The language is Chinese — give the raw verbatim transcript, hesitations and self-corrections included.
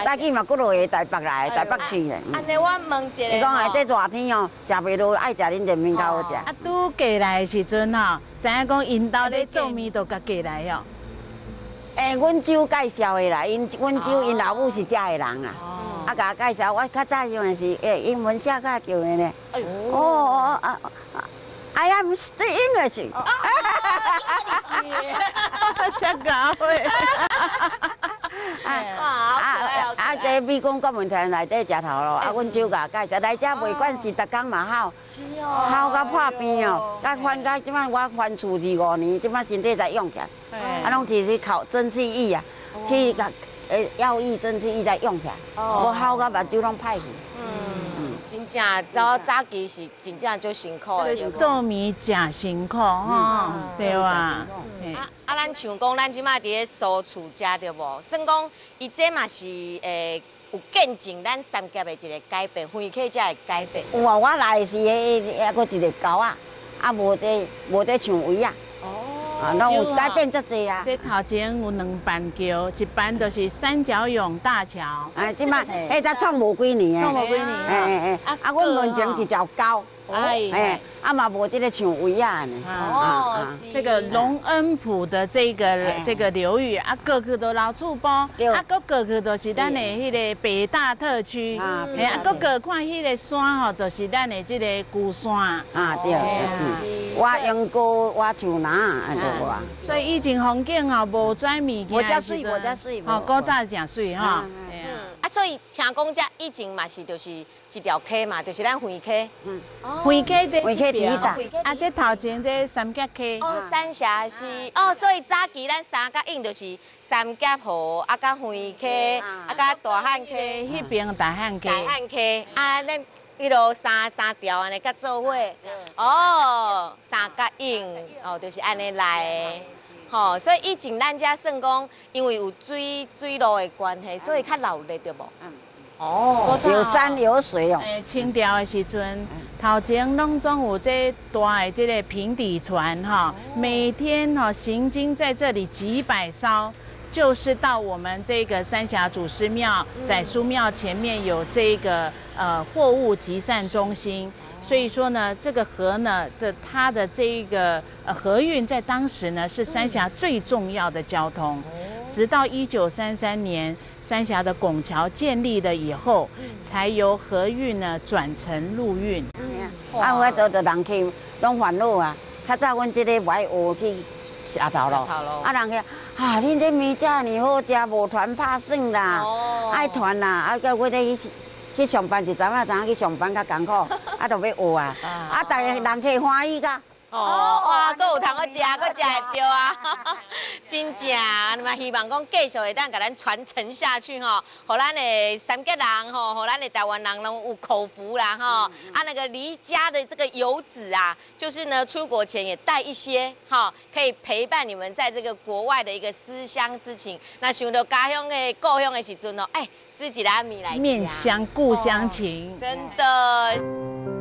早起嘛，佫落去台北来，台北市咧。 安尼我问一下， 伊讲哎，这热天哦，食袂落，爱食恁这面较好食。 啊，拄过来的时阵吼，知影讲因兜咧做面，就甲过来哦。 诶，阮舅介绍的啦，因阮舅因老母是遮的人啊。啊，甲介绍，我较早时阵是诶英文写较叫的呢。哎呦，哦啊，I am English。 啊， 真搞诶！ 啊啊啊！这美工国门田内底食头路，啊，阮舅甲介绍来遮卖管是逐工嘛好，好甲破病哦，甲翻甲即摆我翻厝二五年，即摆身体才用起来，啊，拢是去靠蒸汽液啊，去甲诶药液蒸汽液才用起来，无好甲目睭拢歹去。 嗯，真正早早期是真正足辛苦的。 做面真辛苦吼，对哇。啊啊，咱像讲，咱即马伫咧苏厝食对无？算讲，伊这嘛是诶有见证咱三甲的一个改变，花客才会改变。 有啊，我来是迄还佫一个狗啊，啊无得无得像位啊。哦。啊，拢有改变足济啊。 这头前有两班桥，一班就是三角涌大桥。 啊，即马迄才创无几年诶。 创无几年。 哎哎哎。啊，阮门前一条狗。哎哎，啊嘛无这个像位啊呢。 哦， 这个隆恩埔的这个这个流域啊，个个都老厝包，啊，个个个都是咱的迄个北大特区，哎，啊，个个看迄个山吼，都是咱的这个孤山。 啊对，我用过我树林安尼个。 所以以前风景吼无遮物件， 无遮水，无遮水。 哦，古早真水吼。 嗯，啊，所以听讲遮以前嘛是就是一条溪嘛，就是咱花溪。嗯。 花溪的花溪第一搭。 啊，这头前这三角溪。 哦，三峡是哦，所以早期咱三角涌就是三角河，啊，甲花溪，啊，甲大汉溪， 迄边大汉溪。 大汉溪，啊，咱迄落三三条安尼甲做伙。哦，三角涌，哦，就是安尼来的。吼，所以以前咱遮算讲，因为有水水路的关系，所以较闹热，对无？嗯。 哦，有山有水哦。 诶，清朝的时阵，头前拢总有这大的这个平底船哈，每天哈行经在这里几百艘，就是到我们这个三峡祖师庙载书庙前面有这个呃货物集散中心。所以说呢，这个河呢的它的这一个呃河运在当时呢是三峡最重要的交通，直到一九三三年三峡的拱桥建立了以后，才由河运呢转成陆运。 啊，我都都人去拢烦恼啊，较早阮这个歪学去下头路，啊人去啊，恁这面遮尔好食，无团拍算啦，爱团啦，啊个我咧去。去上班一阵啊，阵去上班较艰苦，啊，就要学啊，啊，大家人客欢喜噶。 哦，哇，搁有通好食，搁食会着啊，真正，嘛希望讲继续会当甲咱传承下去吼，互咱的三甲人吼，互咱的台湾人拢有口福啦吼。啊，那个离家的这个游子啊，就是呢出国前也带一些哈，可以陪伴你们在这个国外的一个思乡之情。那想到家乡的故乡的时阵哦，哎。自己的米来面乡故乡情， 真的。